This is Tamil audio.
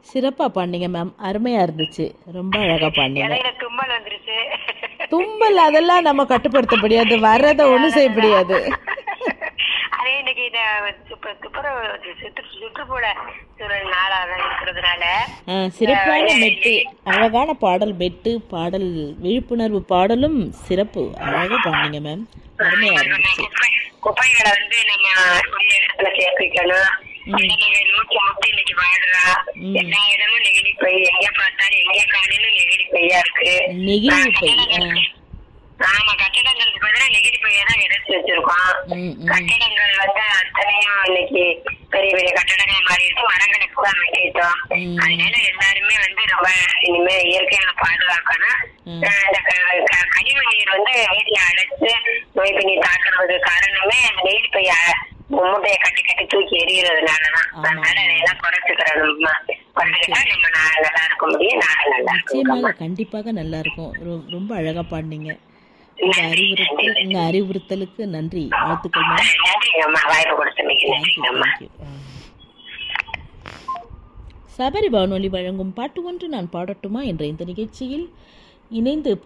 சிறப்பா பாடினீங்க மேம். அருமையா இருந்துச்சு. ரொம்ப அழகா பாடினீங்க. இடையில தும்மல் வந்துருச்சு. தும்பல் அதெல்லாம் நம்ம கட்டுப்படுத்த முடியாது, வர்றதை ஒண்ணும் செய்ய முடியாது. அதே இன்னைக்கு இந்த துப்புரவு சுற்றுப்புற சூழல் நாளாக இருக்கிறதுனால சிறப்பான மெட்டு, அழகான பாடல், மெட்டு பாடல், விழிப்புணர்வு பாடலும் சிறப்பு. அழகா பாடினீங்க மேம். அருமையா இருந்துச்சு. குப்பைகளை வந்து நம்ம இடத்துல சேர்ப்பிக்கணும். மூச்சு முட்டி இன்னைக்கு வாடுறா. எல்லா இடமும் நெகிழி பை, எங்க பார்த்தாலும் எங்க காணிலும் நெகிழி பையா இருக்கு. நெகிழி பை. ஆமா, கட்டடங்களுக்கு பதிலா நெகிழி பையா தான் எடுத்து வச்சிருக்கோம். கட்டடங்கள் வந்து அத்தனையும் இன்னைக்கு பெரிய பெரிய கட்டடங்கள் மாறி இருக்கு. மரங்களை கூட அமைக்கிட்டோம். அதனால எல்லாருமே வந்து ரொம்ப இனிமே இயற்கைகளை பாதுகாக்கணும். இந்த கழிவு நீர் வந்து வீட்டுல அடைச்சு நோய் பண்ணி தாக்குறதுக்கு காரணமே அந்த நெகிழி பைய மூட்டையை கட்டி கட்டி தூக்கி எறிகிறதுனாலதான். அதனால அதெல்லாம் குறைச்சுக்கிறோம். நம்ம நல்லா இருக்க முடியும். நாங்கள் நல்லா நிச்சயமாக, கண்டிப்பாக நல்லா இருக்கும். ரொம்ப அழகா பாடினீங்க. உங்க அறிவுறுத்தலுக்கு நன்றி. வாழ்த்துக்கள். வாய்ப்பு கொடுத்து சபரி வானொலி வழங்கும் பாட்டு ஒன்று நான் பாடட்டுமா என்ற இந்த நிகழ்ச்சியில் இணைந்து